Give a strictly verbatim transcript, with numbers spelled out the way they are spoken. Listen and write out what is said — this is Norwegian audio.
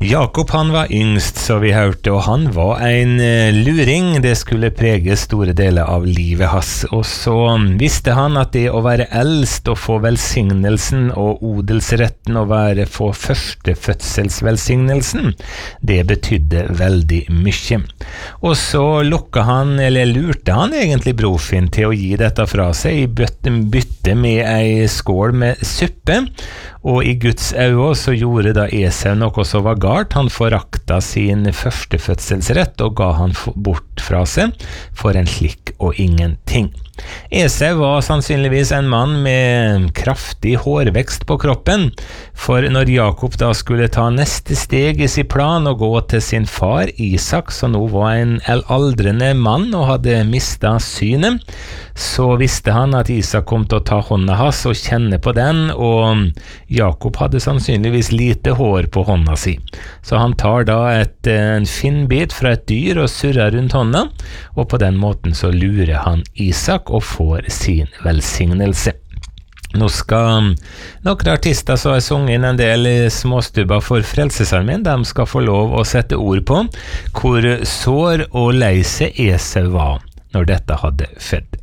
Jakob han var yngst, så vi hørte, og han var en luring. Det skulle prege store deler av livet hans. Og så visste han at det å være eldst og få velsignelsen og odelsretten og være få førstefødselsvelsignelsen, det betydde veldig mye. Og så lukket han, eller lurte han egentlig Brofinn til å gi dette fra seg i bytte med ei skål med suppe. Og i Guds øyne så gjorde da Esau noe som var galt. Han forakta sin førstefødselsrett og ga han bort fra seg for en slik og ingenting. Esau var sannsynligvis en mann med kraftig hårvekst på kroppen, for når Jakob da skulle ta neste steg i sin plan og gå til sin far Isak, som nå var en aldrende mann og hadde mistet synet, så visste han at Isak kom til å ta hånda hans og kjenne på den, og Jakob hadde sannsynligvis lite hår på hånda si. Så han tar da et, en fin bit fra et dyr og surrer rundt hånda, og på den måten så lurer han Isak og får sin velsignelse. Nå skal noen artister som har sunget inn en del småstubber for Frelsesarmeen, de skal få lov å sette ord på hvor sår og lei seg Esau var når dette hadde født.